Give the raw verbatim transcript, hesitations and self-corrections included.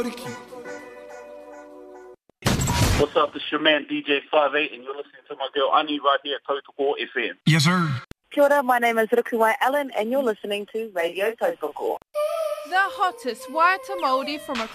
What's up? This is your man D J five eight, and you're listening to my girl Ani right here at Tautoko F M. Yes, sir. Kia ora, my name is Rukuwai Allen, and you're listening to Radio Tautoko. The hottest Waiata Māori from